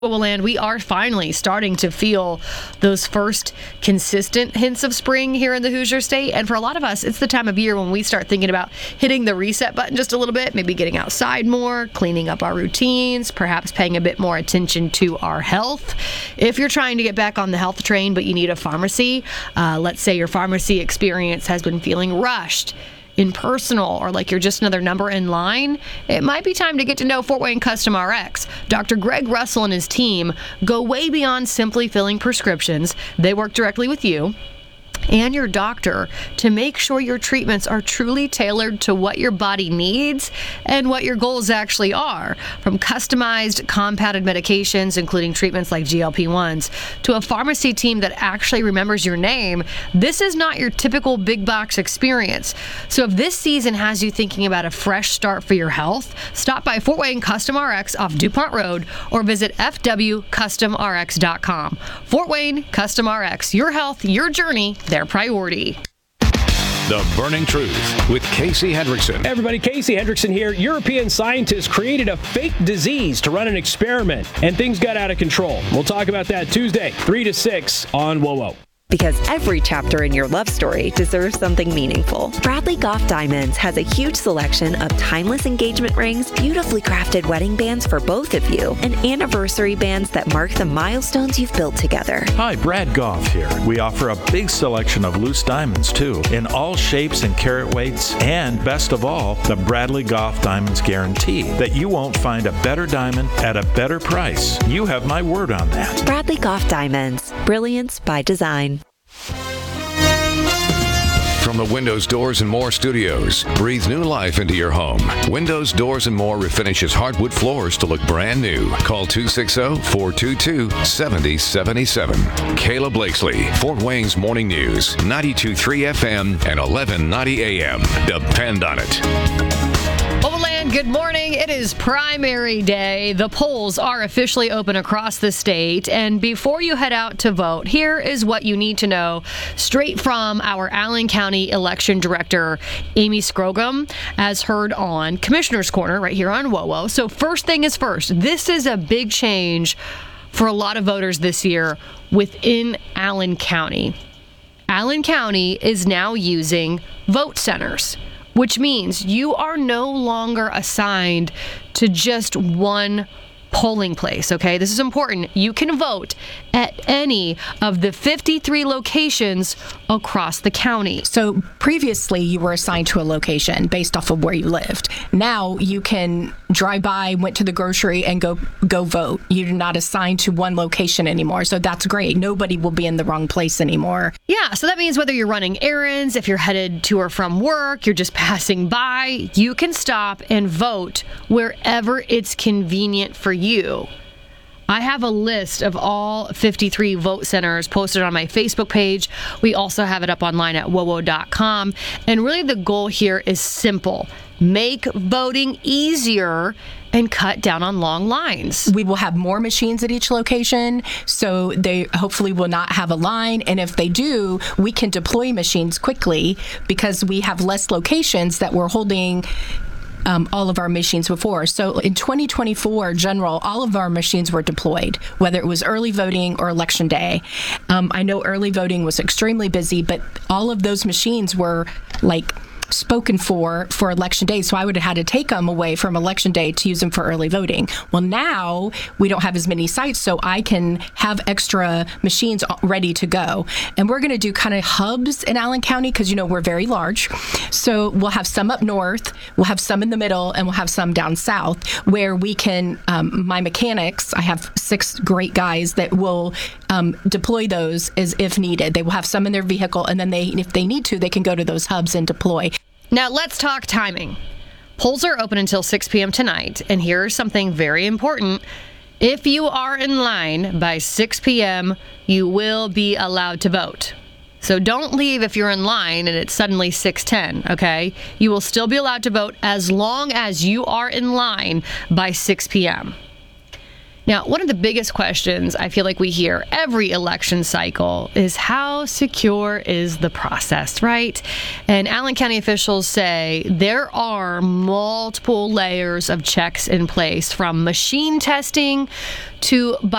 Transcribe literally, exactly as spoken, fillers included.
Well, and we are finally starting to feel those first consistent hints of spring here in the Hoosier State. And for a lot of us, it's the time of year when we start thinking about hitting the reset button just a little bit, maybe getting outside more, cleaning up our routines, perhaps paying a bit more attention to our health. If you're trying to get back on the health train, but you need a pharmacy, uh, let's say your pharmacy experience has been feeling rushed, impersonal, or like you're just another number in line, it might be time to get to know Fort Wayne Custom R X. Doctor Greg Russell and his team go way beyond simply filling prescriptions. They work directly with you and your doctor to make sure your treatments are truly tailored to what your body needs and what your goals actually are. From customized compounded medications, including treatments like G L P ones, to a pharmacy team that actually remembers your name, this is not your typical big box experience. So if this season has you thinking about a fresh start for your health, stop by Fort Wayne Custom R X off DuPont Road or visit f w custom r x dot com. Fort Wayne Custom R X, your health, your journey, their priority. The Burning Truth with Casey Hendrickson. Hey everybody, Casey Hendrickson here. European scientists created a fake disease to run an experiment, and things got out of control. We'll talk about that Tuesday, three to six on W O W. Because every chapter in your love story deserves something meaningful. Bradley Goff Diamonds has a huge selection of timeless engagement rings, beautifully crafted wedding bands for both of you, and anniversary bands that mark the milestones you've built together. Hi, Brad Goff here. We offer a big selection of loose diamonds, too, in all shapes and carat weights, and best of all, the Bradley Goff Diamonds guarantee that you won't find a better diamond at a better price. You have my word on that. Bradley Goff Diamonds. Brilliance by design. From the Windows, Doors, and More studios, breathe new life into your home. Windows, Doors, and More refinishes hardwood floors to look brand new. Call two six zero, four two two, seven zero seven seven. Kayla Blakesley, Fort Wayne's Morning News, ninety-two point three F M and eleven ninety A M. Depend on it. Overland, good morning. It is primary day. The polls are officially open across the state. And before you head out to vote, here is what you need to know straight from our Allen County Election Director, Amy Scrogum, as heard on Commissioner's Corner right here on W O W. So first thing is first, this is a big change for a lot of voters this year within Allen County. Allen County is now using vote centers, which means you are no longer assigned to just one polling place, okay? This is important. You can vote at any of the fifty-three locations across the county. So previously you were assigned to a location based off of where you lived. Now you can drive by, went to the grocery, and go go vote. You're not assigned to one location anymore. So that's great. Nobody will be in the wrong place anymore. Yeah, so that means whether you're running errands, if you're headed to or from work, you're just passing by, you can stop and vote wherever it's convenient for you. I have a list of all fifty-three vote centers posted on my Facebook page. We also have it up online at W O W dot com. And really the goal here is simple. Make voting easier and cut down on long lines. We will have more machines at each location, so they hopefully will not have a line. And if they do, we can deploy machines quickly because we have less locations that we're holding Um, all of our machines before. So in twenty twenty-four, general, all of our machines were deployed, whether it was early voting or election day. Um, I know early voting was extremely busy, but all of those machines were like spoken for for election day, so I would have had to take them away from election day to use them for early voting. Well, now we don't have as many sites, so I can have extra machines ready to go. And we're going to do kind of hubs in Allen County because, you know, we're very large. So we'll have some up north, we'll have some in the middle, and we'll have some down south where we can, um, my mechanics, I have six great guys that will um, deploy those as if needed. They will have some in their vehicle, and then they, if they need to, they can go to those hubs and deploy. Now let's talk timing. Polls are open until six p.m. tonight, and here's something very important. If you are in line by six p.m., you will be allowed to vote. So don't leave if you're in line and it's suddenly six ten, okay? You will still be allowed to vote as long as you are in line by six p.m. Now, one of the biggest questions I feel like we hear every election cycle is how secure is the process, right? And Allen County officials say there are multiple layers of checks in place, from machine testing to